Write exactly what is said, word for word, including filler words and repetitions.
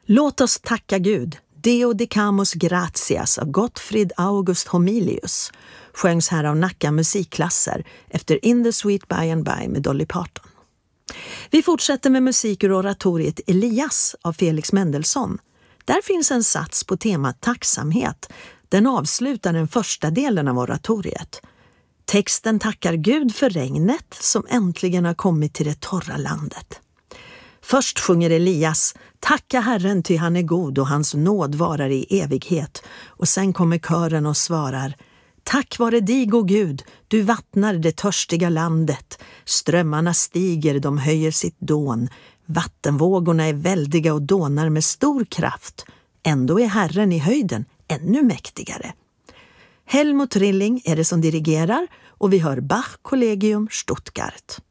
Låt oss tacka Gud. Deo decamus gratias av Gottfried August Homilius sjöngs här av Nacka musikklasser efter In the Sweet By and By med Dolly Parton. Vi fortsätter med musik ur oratoriet Elias av Felix Mendelssohn. Där finns en sats på temat tacksamhet. Den avslutar den första delen av oratoriet. Texten tackar Gud för regnet som äntligen har kommit till det torra landet. Först sjunger Elias, tacka Herren ty han är god och hans nåd varar i evighet. Och sen kommer kören och svarar, tack vare dig, o Gud, du vattnar det törstiga landet. Strömmarna stiger, de höjer sitt dån. Vattenvågorna är väldiga och dånar med stor kraft. Ändå är Herren i höjden ännu mäktigare. Helmut Rilling är det som dirigerar och vi hör Bach Collegium Stuttgart.